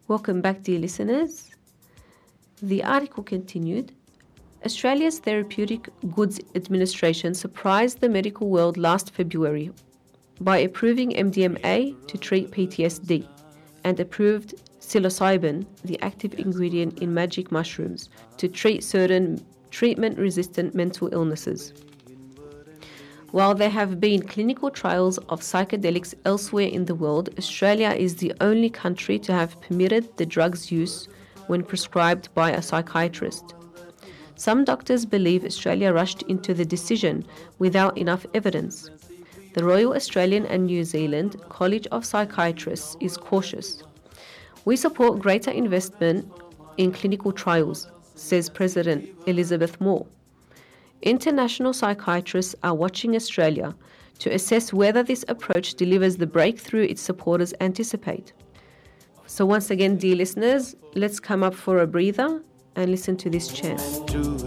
Welcome back, dear listeners. The article continued. Australia's Therapeutic Goods Administration surprised the medical world last February by approving MDMA to treat PTSD and approved psilocybin, the active ingredient in magic mushrooms, to treat certain treatment-resistant mental illnesses. While there have been clinical trials of psychedelics elsewhere in the world, Australia is the only country to have permitted the drug's use when prescribed by a psychiatrist. Some doctors believe Australia rushed into the decision without enough evidence. The Royal Australian and New Zealand College of Psychiatrists is cautious. We support greater investment in clinical trials, says President Elizabeth Moore. International psychiatrists are watching Australia to assess whether this approach delivers the breakthrough its supporters anticipate. So once again, dear listeners, let's come up for a breather and listen to this chant.